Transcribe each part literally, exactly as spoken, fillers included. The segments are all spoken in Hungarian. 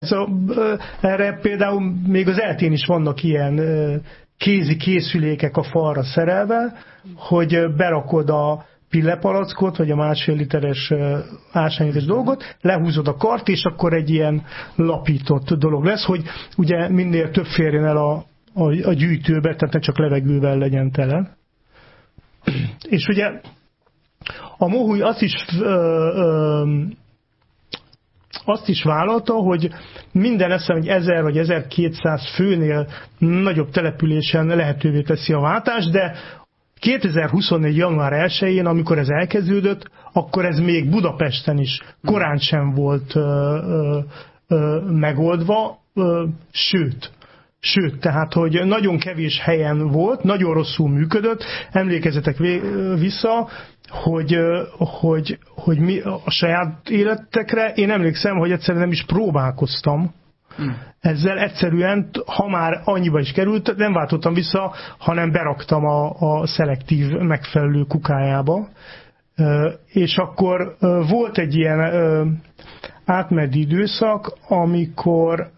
szóval, erre például még az eltén is vannak ilyen kézi készülékek a falra szerelve, hogy berakod a pillepalackot, vagy a másfél literes ásványvízes dolgot, lehúzod a kart, és akkor egy ilyen lapított dolog lesz, hogy ugye minél több férjen el a, a, a gyűjtőbe, tehát ne csak levegővel legyen tele. És ugye a Mohui azt is ö, ö, azt is vállalta, hogy minden eszem egy ezer vagy ezerkétszáz főnél nagyobb településen lehetővé teszi a váltást, de kétezer-huszonnégy. január elsején, amikor ez elkezdődött, akkor ez még Budapesten is korán sem volt ö, ö, ö, megoldva, ö, sőt, sőt, tehát, hogy nagyon kevés helyen volt, nagyon rosszul működött, emlékezzetek vissza, hogy, hogy, hogy mi a saját életekre, én emlékszem, hogy egyszerűen nem is próbálkoztam. Hmm. Ezzel egyszerűen, ha már annyiba is került, nem váltottam vissza, hanem beraktam a, a szelektív megfelelő kukájába. És akkor volt egy ilyen átmeneti időszak, amikor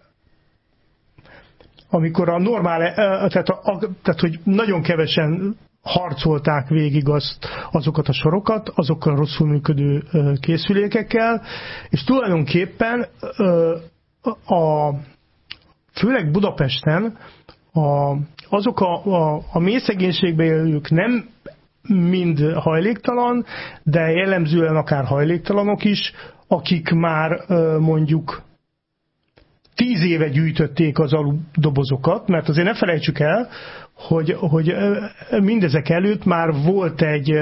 amikor a normál, tehát, a, tehát hogy nagyon kevesen harcolták végig azt, azokat a sorokat, azokkal a rosszul működő készülékekkel, és tulajdonképpen a, főleg Budapesten a, azok a, a, a mély szegénységben élők nem mind hajléktalan, de jellemzően akár hajléktalanok is, akik már mondjuk tíz éve gyűjtötték az aludobozokat, mert azért ne felejtsük el, hogy, hogy mindezek előtt már volt egy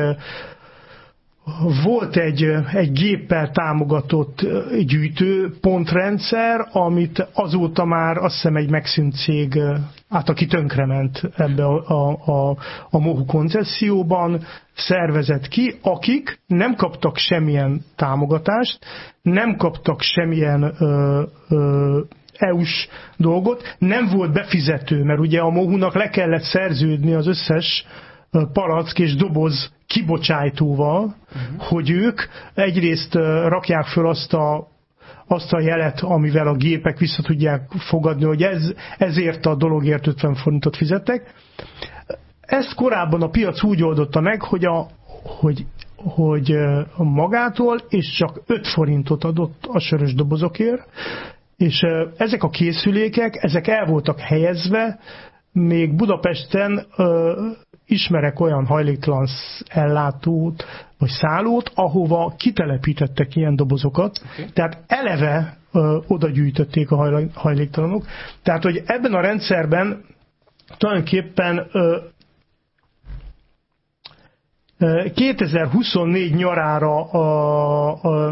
volt egy, egy géppel támogatott gyűjtőpontrendszer, amit azóta már azt hiszem egy megszűnt cég, hát aki tönkrement ebbe a, a, a, a Mohu koncesszióban, szervezett ki, akik nem kaptak semmilyen támogatást, nem kaptak semmilyen ö, ö, é u-s dolgot, nem volt befizető, mert ugye a Mohunak le kellett szerződni az összes palack és doboz kibocsájtóval, uh-huh. hogy ők egyrészt rakják föl azt a, azt a jelet, amivel a gépek vissza tudják fogadni, hogy ez, ezért a dologért ötven forintot fizettek. Ezt korábban a piac úgy oldotta meg, hogy, a, hogy, hogy magától és csak öt forintot adott a sörös dobozokért, és ezek a készülékek, ezek el voltak helyezve, még Budapesten ö, ismerek olyan hajléktalan ellátót, vagy szállót, ahova kitelepítettek ilyen dobozokat, okay. Tehát eleve ö, oda gyűjtötték a hajléktalanok. Tehát, hogy ebben a rendszerben tulajdonképpen ö, kétezer-huszonnégy nyarára a, a,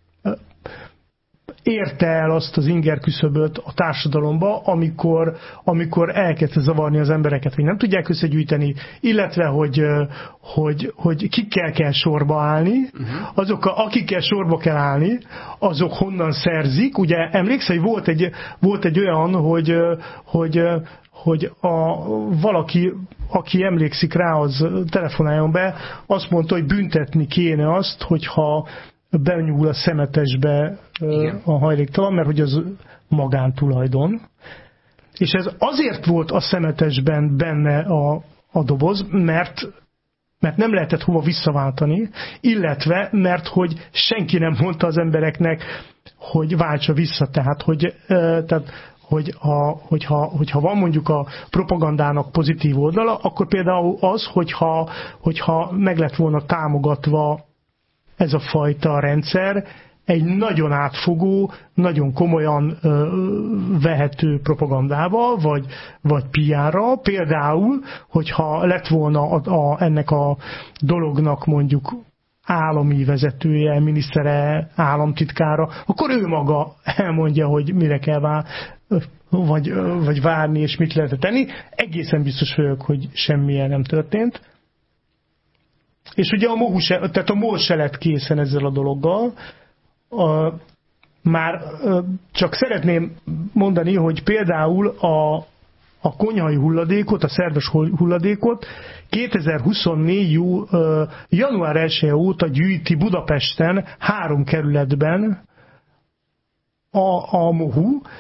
érte el azt az inger küszöböt a társadalomba, amikor, amikor elkezdte zavarni az embereket, hogy nem tudják összegyűjteni, illetve, hogy, hogy, hogy kikkel kell sorba állni, uh-huh. azok, akikkel sorba kell állni, azok honnan szerzik. Ugye emlékszel, hogy volt egy, volt egy olyan, hogy, hogy hogy a, valaki, aki emlékszik rá, az telefonáljon be, azt mondta, hogy büntetni kéne azt, hogyha benyúl a szemetesbe igen. a hajléktalan, mert hogy az magántulajdon. És ez azért volt a szemetesben benne a, a doboz, mert, mert nem lehetett hova visszaváltani, illetve mert hogy senki nem mondta az embereknek, hogy váltsa vissza. Tehát, hogy, tehát hogy a, hogyha, hogyha van mondjuk a propagandának pozitív oldala, akkor például az, hogyha, hogyha meg lett volna támogatva ez a fajta rendszer egy nagyon átfogó, nagyon komolyan ö, vehető propagandával, vagy, vagy pé er-ra. Például, hogyha lett volna a, a, ennek a dolognak mondjuk állami vezetője, minisztere, államtitkára, akkor ő maga elmondja, hogy mire kell vár, vagy, vagy várni, és mit lehet tenni. Egészen biztos vagyok, hogy semmilyen nem történt. És ugye a Mohu se, tehát a MOL se lett készen ezzel a dologgal. A, már csak szeretném mondani, hogy például a, a konyhai hulladékot, a szerves hulladékot kétezer-huszonnégy. január elseje óta gyűjti Budapesten három kerületben a, a Mohu,